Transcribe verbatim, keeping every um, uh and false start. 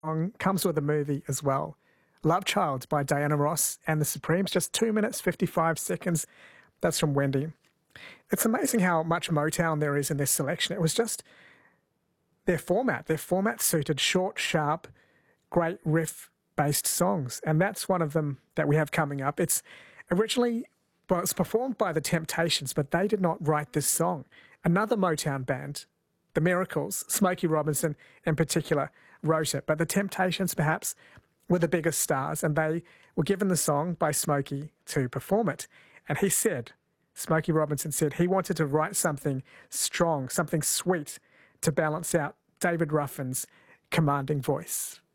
song comes with a movie as well. Love Child by Diana Ross and the Supremes, just two minutes, fifty-five seconds. That's from Wendy. It's amazing how much Motown there is in this selection. It was just their format. Their format suited short, sharp, great riff-based songs. And that's one of them that we have coming up. It's originally, well, it's performed by The Temptations, but they did not write this song. Another Motown band, The Miracles, Smokey Robinson in particular, wrote it. But The Temptations, perhaps, were the biggest stars, and they were given the song by Smokey to perform it. And he said, Smokey Robinson said he wanted to write something strong, something sweet to balance out David Ruffin's commanding voice.